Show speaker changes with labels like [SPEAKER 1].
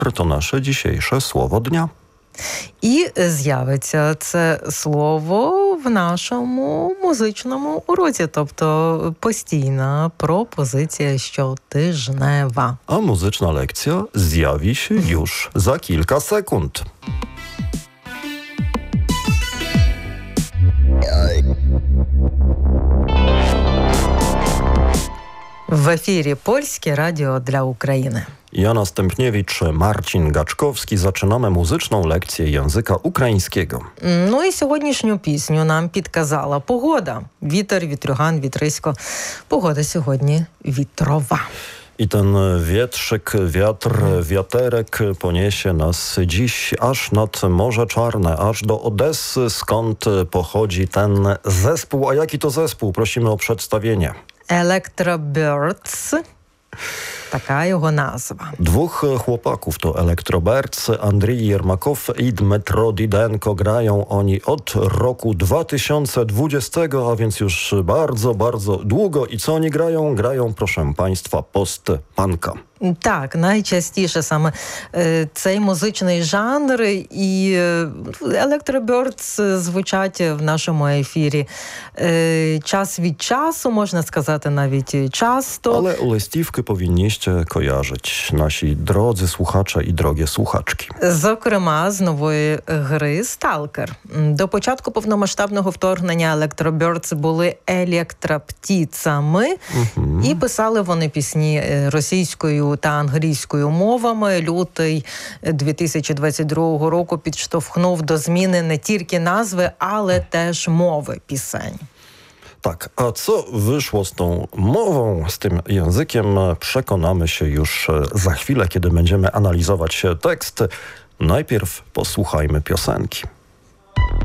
[SPEAKER 1] to nasze dzisiejsze słowo dnia.
[SPEAKER 2] І з'явиться це слово в нашому музичному уроці, тобто постійна пропозиція щотижнева.
[SPEAKER 1] A muzyczna lekcja zjawi się już za kilka sekund.
[SPEAKER 2] В ефірі Польське радіо для України.
[SPEAKER 1] Jana Stępniewicz, Marcin Gaczkowski. Zaczynamy muzyczną lekcję języka ukraińskiego.
[SPEAKER 2] Ну і сьогоднішню пісню нам підказала погода. Вітер, вітрюган, вітрисько. Погода сьогодні вітрова.
[SPEAKER 1] I ten wietrzyk, wiaterek poniesie nas dziś aż nad Morze Czarne, aż do Odessy, skąd pochodzi ten zespół. A jaki to zespół? Prosimy o przedstawienie.
[SPEAKER 2] Electrobirds. Така його назва.
[SPEAKER 1] Dwóch chłopaków to Electrobirds, Andrii Jermakow i Dmytro Didenko. Grają oni od roku 2020, a więc już bardzo, bardzo długo. I co oni grają? Grają, proszę Państwa, post-punka.
[SPEAKER 2] Так, найчастіше саме цей музичний жанр і Electrobirds звучать в нашому ефірі час від часу, можна сказати навіть часто.
[SPEAKER 1] Ale listівки powinniście kojarzyć, nasi drodzy słuchacze i drogie słuchaczki.
[SPEAKER 2] Зокрема, з нової гри «Сталкер». До початку повномасштабного вторгнення Electrobirds були електроптіцами, і писали вони пісні російською та англійською мовами. Лютий 2022 року підштовхнув до зміни не тільки назви, але теж мови пісень.
[SPEAKER 1] Tak, a co wyszło z tą mową, z tym językiem, przekonamy się już za chwilę, kiedy będziemy analizować tekst. Najpierw posłuchajmy piosenki.